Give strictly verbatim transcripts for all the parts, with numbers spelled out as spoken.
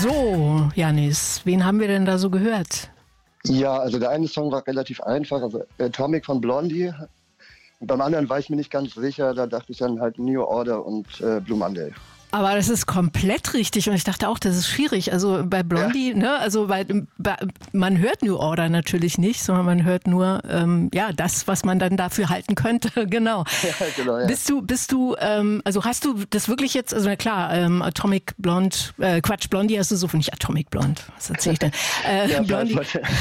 So, Janis, wen haben wir denn da so gehört? Ja, also der eine Song war relativ einfach, also Atomic von Blondie. Und beim anderen war ich mir nicht ganz sicher, da dachte ich dann halt New Order und äh, Blue Monday. Aber das ist komplett richtig und ich dachte auch, das ist schwierig. Also bei Blondie, ja. ne, also bei, bei, man hört New Order natürlich nicht, sondern man hört nur ähm, ja das, was man dann dafür halten könnte. Genau. Ja, genau ja. Bist du, bist du, ähm, also hast du das wirklich jetzt? Also na klar, ähm, Atomic Blonde, äh, Quatsch, Blondie hast du so nicht Atomic Blonde. Was erzähl ich denn? Äh, ja, Blondie.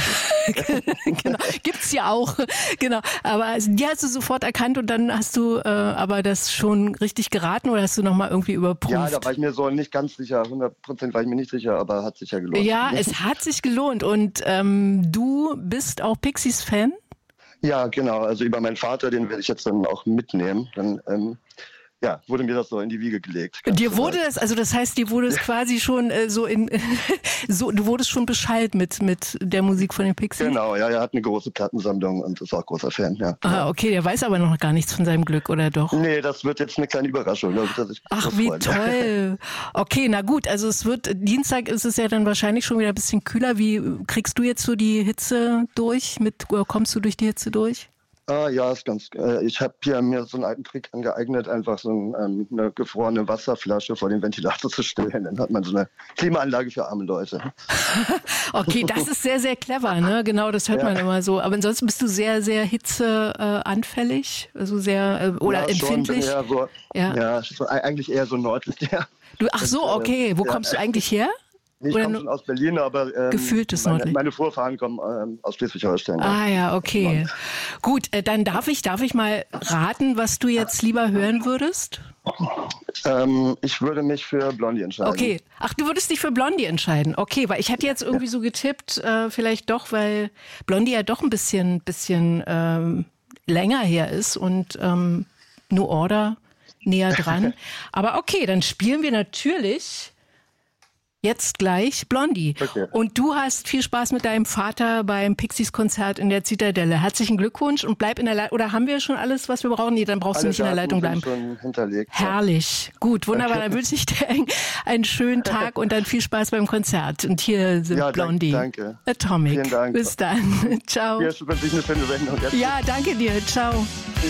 Genau, gibt's ja auch. Genau. Aber die hast du sofort erkannt und dann hast du äh, aber das schon richtig geraten oder hast du noch mal irgendwie überprüft? Ja, da war ich mir so nicht ganz sicher, hundert Prozent war ich mir nicht sicher, aber hat sich ja gelohnt. Ja, es hat sich gelohnt und ähm, du bist auch Pixies-Fan? Ja, genau, also über meinen Vater, den werde ich jetzt dann auch mitnehmen. Dann ähm, ja, wurde mir das so in die Wiege gelegt. Dir wurde das, also das heißt, dir wurde es ja. quasi schon äh, so in, so, du wurdest schon beschallt mit, mit der Musik von den Pixies? Genau, ja, er hat eine große Plattensammlung und ist auch großer Fan, ja. Ah, okay, der weiß aber noch gar nichts von seinem Glück, oder doch? Nee, das wird jetzt eine kleine Überraschung. Ach, wie freuen. Toll. Okay, na gut, also es wird, Dienstag ist es ja dann wahrscheinlich schon wieder ein bisschen kühler. Wie kriegst du jetzt so die Hitze durch? Mit, oder kommst du durch die Hitze durch? Ah, ja, ist ganz. Äh, ich habe hier mir so einen alten Trick angeeignet, einfach so ein, ähm, eine gefrorene Wasserflasche vor den Ventilator zu stellen. Dann hat man so eine Klimaanlage für arme Leute. Okay, das ist sehr, sehr clever, ne? Genau, das hört ja. man immer so. Aber ansonsten bist du sehr, sehr hitzeanfällig, äh, also sehr äh, oder ja, empfindlich. Schon, so, ja, ja so, eigentlich eher so nördlich. Ja. Du, ach so, okay. Wo ja. kommst du eigentlich her? Ich komme schon aus Berlin, aber ähm, gefühltes meine, meine Vorfahren kommen ähm, aus Schleswig-Holstein. Ah ja, okay. Gut, äh, dann darf ich, darf ich mal raten, was du jetzt lieber hören würdest? Ähm, ich würde mich für Blondie entscheiden. Okay, ach, du würdest dich für Blondie entscheiden. Okay, weil ich hatte jetzt irgendwie ja. so getippt, äh, vielleicht doch, weil Blondie ja doch ein bisschen, bisschen ähm, länger her ist und ähm, New Order näher dran. Aber okay, dann spielen wir natürlich jetzt gleich Blondie. Okay. Und du hast viel Spaß mit deinem Vater beim Pixies-Konzert in der Zitadelle. Herzlichen Glückwunsch und bleib in der Leitung. Oder haben wir schon alles, was wir brauchen? Nee, dann brauchst Alle du nicht Daten in der Leitung bleiben. Schon hinterlegt. Herrlich. Ja. Gut, wunderbar. Dann wünsche ich dir einen, einen schönen Tag und dann viel Spaß beim Konzert. Und hier sind ja, Blondie. Danke. Atomic. Vielen Dank. Bis dann. Ciao. Hier ist eine schöne Sendung. Ja, danke dir. Ciao.